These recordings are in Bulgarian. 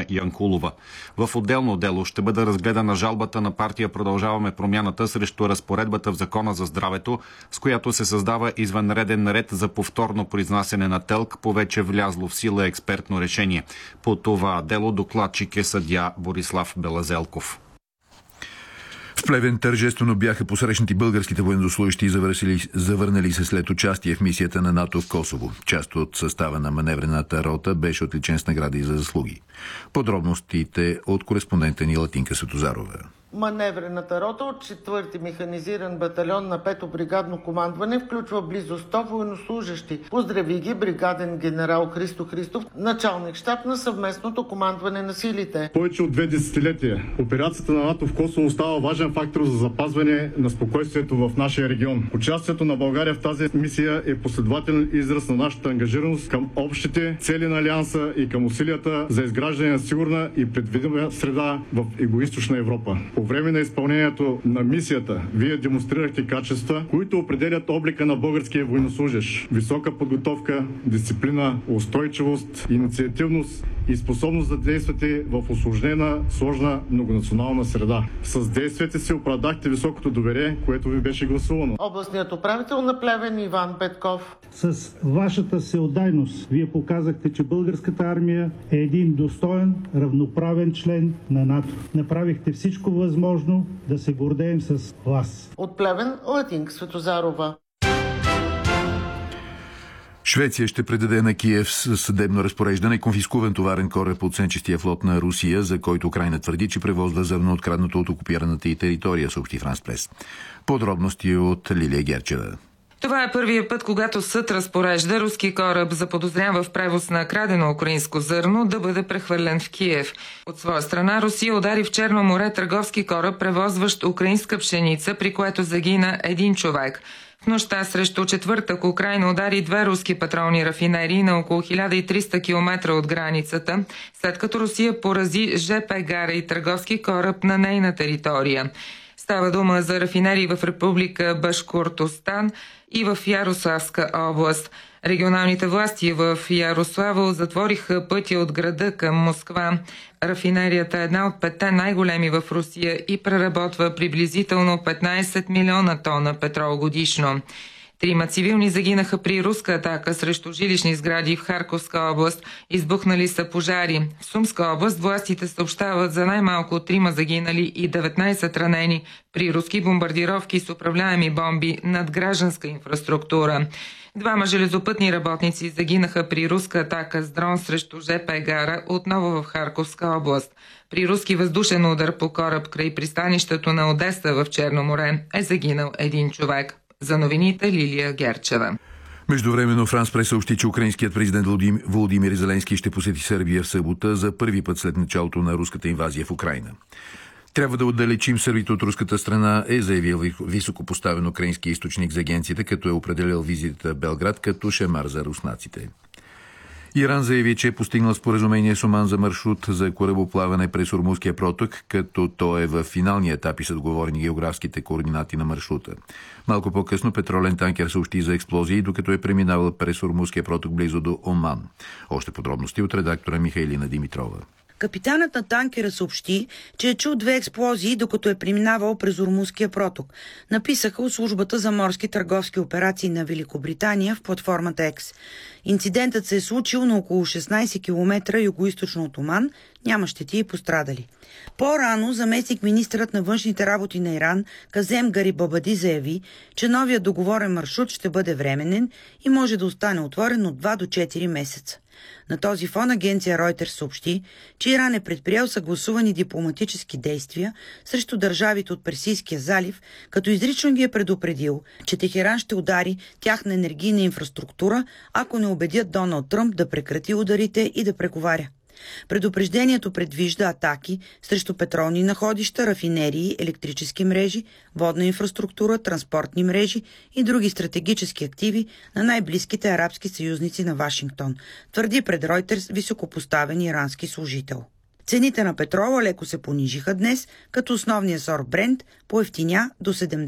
Марина Янкулова. В отделно дело ще бъде разгледана жалбата на партия Продължаваме промяната срещу разпоредбата в Закона за здравето, с която се създава извънреден ред за повторно произнасяне на ТЕЛК по вече влязло в сила експертно решение. По това дело докладчик е съдия Борислав Белазелков. В Плевен тържествено бяха посрещнати българските военнослужещи, завърнали се след участие в мисията на НАТО в Косово. Част от състава на маневрената рота беше отличен с награди за заслуги. Подробностите от кореспондента ни Латинка Светозарова. Маневрената рота от 4-ти механизиран батальон на 5-то бригадно командване включва близо 100 военнослужащи. Поздрави ги бригаден генерал Христо Христов, началник щаб на съвместното командване на силите. Повече от 2 десетилетия операцията на НАТО в Косово става важен фактор за запазване на спокойствието в нашия регион. Участието на България в тази мисия е последователен израз на нашата ангажираност към общите цели на Алианса и към усилията за изграждане на сигурна и предвидима среда в Югоизточна Европа. По време на изпълнението на мисията вие демонстрирахте качества, които определят облика на българския военнослужещ. Висока подготовка, дисциплина, устойчивост, инициативност и способност да действате в усложнена, сложна, многонационална среда. С действията си оправдахте високото доверие, което ви беше гласувано. Областният управител на Плевен Иван Петков. С вашата всеотдайност вие показахте, че българската армия е един достоен, равноправен член на НАТО. Направихте всичко възможно да се гордеем с вас. От Плевен Латинка Светозарова. Швеция ще предаде на Киев съдебно разпореждане конфискуван товарен кораб от сенчестия флот на Русия, за който Украйна твърди, че превозва зърно откраднато от окупираната й територия, съобщи Франс Прес. Подробности от Лилия Герчева. Това е първият път, когато съд разпорежда руски кораб, заподозрян в превоз на крадено украинско зърно, да бъде прехвърлен в Киев. От своя страна Русия удари в Черно море търговски кораб, превозващ украинска пшеница, при което загина един човек. В нощта срещу четвъртък Украйна удари 2 руски петролни рафинерии на около 1300 км от границата, след като Русия порази ЖП гара и търговски кораб на нейна територия. Става дума за рафинерии в Република Башкортостан и в Ярославска област. Регионалните власти в Ярославъл затвориха пътя от града към Москва. Рафинерията е една от 5 най-големи в Русия и преработва приблизително 15 милиона тона петрол годишно. 3 цивилни загинаха при руска атака срещу жилищни сгради в Харковска област. Избухнали са пожари. В Сумска област властите съобщават за най-малко 3 загинали и 19 ранени при руски бомбардировки с управляеми бомби над гражданска инфраструктура. 2 железопътни работници загинаха при руска атака с дрон срещу ЖП гара, отново в Харковска област. При руски въздушен удар по кораб край пристанището на Одеса в Черно море е загинал един човек. За новините Лилия Герчева. Междувременно Франс Прес съобщи, че украинският президент Володимир Зеленски ще посети Сърбия в събота за първи път след началото на руската инвазия в Украйна. Трябва да отдалечим сърбите от руската страна, е заявил високопоставен украински източник за агенцията, като е определил визитата в Белград като шемар за руснаците. Иран заяви, че е постигнал споразумение с Оман за маршрут за корабоплаване през Ормузския проток, като то е в финалния етап и са договорени географските координати на маршрута. Малко по-късно петролен танкер съобщи за експлозии, докато е преминавал през Ормузския проток близо до Оман. Още подробности от редактора Михайлина Димитрова. Капитанът на танкера съобщи, че е чул 2 експлозии, докато е преминавал през Ормузския проток. Написаха от службата за морски търговски операции на Великобритания в платформата X. Инцидентът се е случил на около 16 км югоизточно от Оман, няма щети и пострадали. По-рано заместник-министърът на външните работи на Иран Казем Гарибабади заяви, че новият договорен маршрут ще бъде временен и може да остане отворен от 2 до 4 месеца. На този фон агенция Reuters съобщи, че Иран е предприел съгласувани дипломатически действия срещу държавите от Персийския залив, като изрично ги е предупредил, че Техеран ще удари тяхна енергийна инфраструктура, ако не убедят Доналд Тръмп да прекрати ударите и да преговаря. Предупреждението предвижда атаки срещу петролни находища, рафинерии, електрически мрежи, водна инфраструктура, транспортни мрежи и други стратегически активи на най-близките арабски съюзници на Вашингтон, твърди пред Reuters високопоставен ирански служител. Цените на петрола леко се понижиха днес, като основният сорт Брент поевтиня до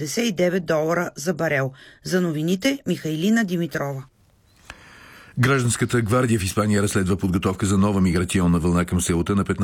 $79 за барел. За новините Михайлина Димитрова. Гражданската гвардия в Испания разследва подготовка за нова миграционна вълна към селата на 15